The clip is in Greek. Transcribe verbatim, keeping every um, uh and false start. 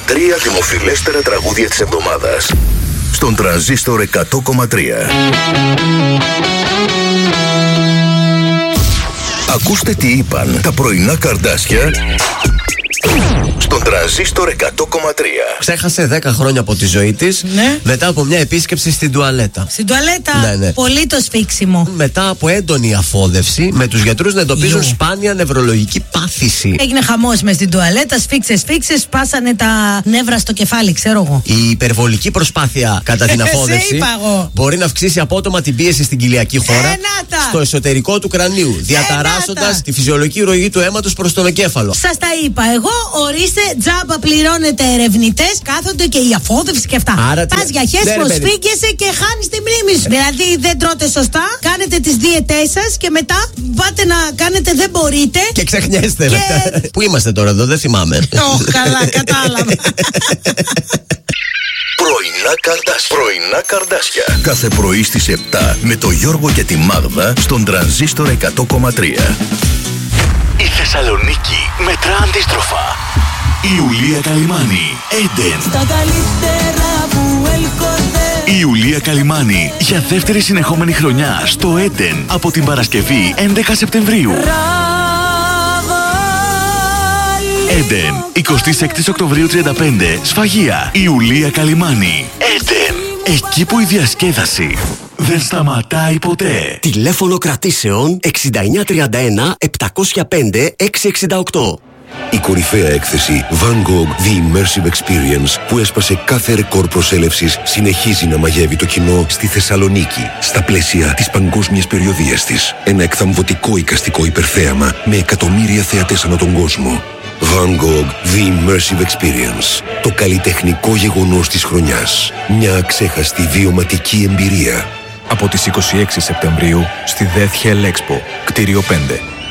τρία δημοφιλέστερα τραγούδια της εβδομάδας στον Τρανζίστορ εκατό κόμμα τρία. Ακούστε τι είπαν τα πρωινά καρδάσια στον Τρανζίστορ εκατό κόμμα τρία. Ξέχασε δέκα χρόνια από τη ζωή της, ναι. μετά από μια επίσκεψη στην τουαλέτα. Στην τουαλέτα, ναι, ναι. πολύ το σφίξιμο. Μετά από έντονη αφόδευση, με τους γιατρούς να εντοπίζουν Ιου. σπάνια νευρολογική πάθηση. Έγινε χαμός μες στην τουαλέτα, σφίξε, σφίξε, σπάσανε τα νεύρα στο κεφάλι, ξέρω εγώ. Η υπερβολική προσπάθεια κατά την αφόδευση μπορεί να αυξήσει απότομα την πίεση στην κοιλιακή χώρα, Ενάτα. στο εσωτερικό του κρανίου, διαταράσσοντας τη φυσιολογική ροή του αίματος προς τον εγκέφαλο. Σας τα είπα εγώ, ορίστε, τζάμπα πληρώνετε ερευνητές, κάθονται και η αφόδευση και αυτά. Πας για χέσιμο, σφίγγεσαι και χάνεις τη μνήμη σου. Δηλαδή δεν τρώτε σωστά, κάνετε τις δίαιτές σας και μετά πάτε να κάνετε δεν μπορείτε. Και ξεχνιέστε. Και... Πού είμαστε τώρα εδώ, δεν θυμάμαι. Ω, καλά, κατάλαβα. Πρωινά καρδάσια. Πρωινά καρδάσια. Κάθε πρωί στις επτά με το Γιώργο και τη Μάγδα στον Τρανζίστορ εκατό κόμμα τρία. Η Θεσσαλονίκη μετρά αντίστροφα. Η Ιουλία Καλυμάνη, Έντεν. Στα καλύτερα που έλκονται. Η Ιουλία Καλυμάνη για δεύτερη συνεχόμενη χρονιά στο Έντεν από την Παρασκευή έντεκα Σεπτεμβρίου. Έντεν, εικοστή έκτη Οκτωβρίου τριάντα πέντε, Σφαγεία. Η Ιουλία Καλυμάνη, Έντεν. Εκεί που η διασκέδαση δεν σταματάει ποτέ. Τηλέφωνο κρατήσεων εξήντα εννιά τριάντα ένα επτακόσια πέντε εξακόσια εξήντα οκτώ. Η κορυφαία έκθεση Van Gogh The Immersive Experience, που έσπασε κάθε ρεκόρ προσέλευσης, συνεχίζει να μαγεύει το κοινό στη Θεσσαλονίκη στα πλαίσια της παγκόσμιας περιοδίας της. Ένα εκθαμβωτικό εικαστικό υπερθέαμα με εκατομμύρια θεατές ανά τον κόσμο. Van Gogh The Immersive Experience, το καλλιτεχνικό γεγονός της χρονιάς. Μια αξέχαστη βιωματική εμπειρία. Από τις είκοσι έξι Σεπτεμβρίου στη Death Hell Expo, κτίριο πέντε.